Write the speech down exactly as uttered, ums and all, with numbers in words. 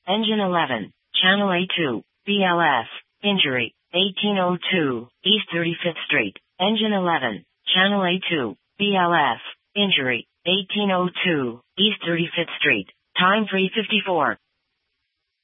Engine eleven, Channel A two, B L S, injury, eighteen oh two, East thirty-fifth Street. Engine eleven, Channel A two, B L S, injury, eighteen oh two, East thirty-fifth Street. Time three fifty-four.